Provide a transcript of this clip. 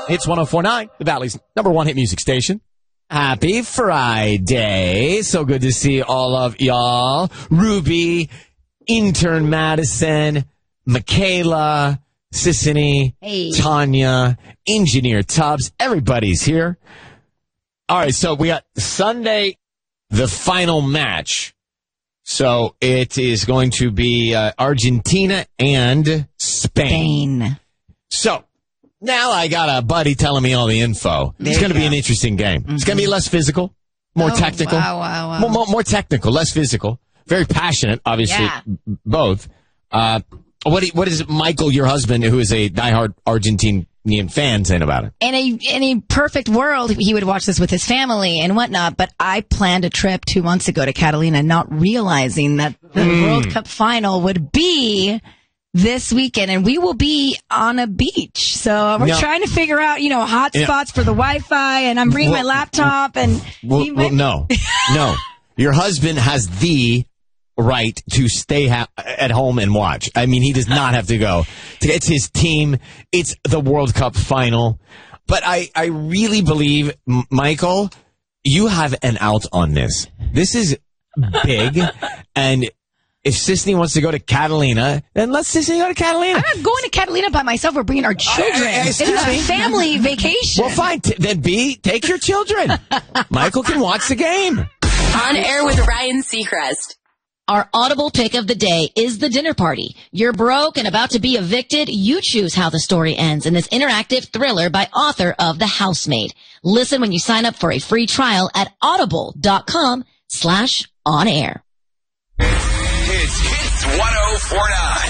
Hits 104.9, the Valley's #1 hit music station. Happy Friday. So good to see all of y'all. Ruby, intern Madison, Michaela, Sissany, Tanya, engineer Tubbs. Everybody's here. All right, so we got Sunday, the final match. So it is going to be Argentina and Spain. So now I got a buddy telling me all the info. It's going to be an interesting game. Mm-hmm. It's going to be less physical, more technical. Wow. More technical, less physical. Very passionate, obviously, both. What is Michael, your husband, who is a diehard Argentinian fan, saying about it? In a perfect world, he would watch this with his family and whatnot, but I planned a trip 2 months ago to Catalina, not realizing that the World Cup final would be this weekend, and we will be on a beach. So we're trying to figure out, hot spots for the Wi-Fi, and I'm bringing my laptop. And no. Your husband has the right to stay at home and watch. I mean, he does not have to go. It's his team. It's the World Cup final. But I really believe, Michael, you have an out on this. This is big. And if Sissany wants to go to Catalina, then let Sissany go to Catalina. I'm not going to Catalina by myself. We're bringing our children. It's a family vacation. Well, fine. Then take your children. Michael can watch the game. On Air with Ryan Seacrest. Our Audible pick of the day is The Dinner Party. You're broke and about to be evicted. You choose how the story ends in this interactive thriller by author of The Housemaid. Listen when you sign up for a free trial at audible.com/onair. It's Hits 104.9.